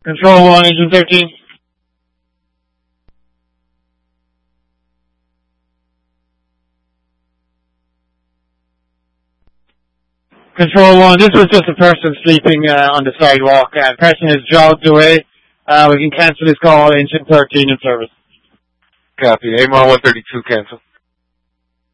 Control 1, Engine 13. Control 1, this was just a person sleeping on the sidewalk. The person has jogged away. We can cancel this call, Engine 13 in service. Copy. AMR 132, cancel.